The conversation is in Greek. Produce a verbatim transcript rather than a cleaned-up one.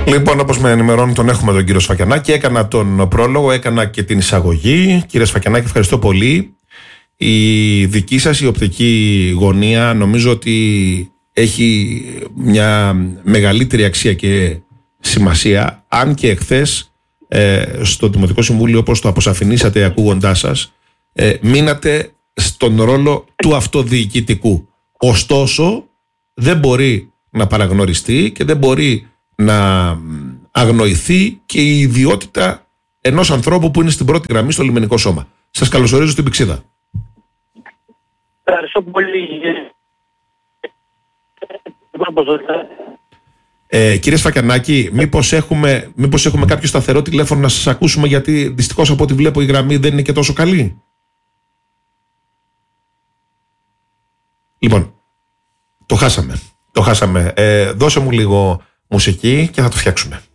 Λοιπόν, όπως με ενημερώνει, τον έχουμε τον κύριο Σφακιανάκη. Έκανα τον πρόλογο, έκανα και την εισαγωγή. Κύριε Σφακιανάκη, ευχαριστώ πολύ. Η δική σας η οπτική γωνία νομίζω ότι έχει μια μεγαλύτερη αξία και σημασία, αν και εχθές ε, στο Δημοτικό Συμβούλιο, όπως το αποσαφηνίσατε ακούγοντάς σας, ε, μείνατε στον ρόλο του αυτοδιοικητικού. Ωστόσο, δεν μπορεί να παραγνωριστεί και δεν μπορεί να αγνοηθεί και η ιδιότητα ενός ανθρώπου που είναι στην πρώτη γραμμή στο λιμενικό σώμα. Σας καλωσορίζω στην Πυξίδα. Ευχαριστώ πολύ. Ε, κύριε Σφακιανάκη, μήπως έχουμε, μήπως έχουμε κάποιο σταθερό τηλέφωνο να σας ακούσουμε, γιατί δυστυχώς από ό,τι βλέπω η γραμμή δεν είναι και τόσο καλή. Λοιπόν, το χάσαμε. Το χάσαμε. Ε, δώσε μου λίγο μουσική και θα το φτιάξουμε.